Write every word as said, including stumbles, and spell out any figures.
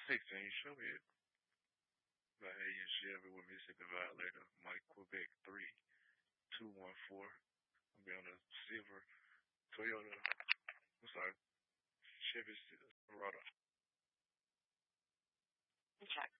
sixteen, show me it. But hey, you Chevy with Mississippi Violator, Mike Quebec three two one four. I'll be on a silver Toyota. I'm sorry, Chevy Silverado. Okay.